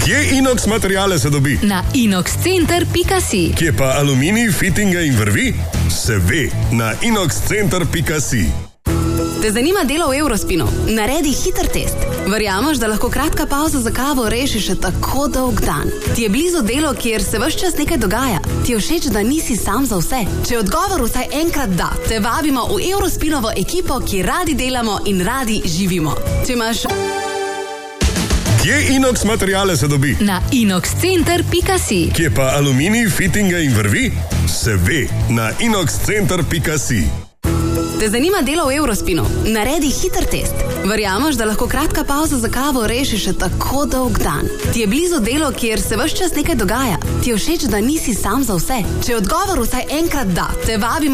Kje Inox materiale se dobi? Na inoxcenter.si. Kje pa aluminij, fitinga in vrvi? Se ve, na inoxcenter.si. Te zanima delo v Eurospinu? Naredi hiter test. Verjameš, da lahko kratka pauza za kavo reši še tako dolg dan. Ti je blizu delo, kjer se ves čas nekaj dogaja. Ti je všeč, da nisi sam za vse. Če je odgovor vsaj enkrat da, te vabimo v Eurospinovo ekipo, ki radi delamo in radi živimo. Če imaš... Kje Inox materiale se dobi? Na inoxcenter.si. Kje pa aluminij, fitinga in vrvi? Se ve, na inoxcenter.si. Te zanima delo v Eurospinu? Naredi hiter test. Verjameš, da lahko kratka pauza za kavo reši še tako dolg dan. Ti je blizu delo, kjer se ves čas nekaj dogaja. Ti je všeč, da nisi sam za vse. Če je odgovor vsaj enkrat da, te vabimo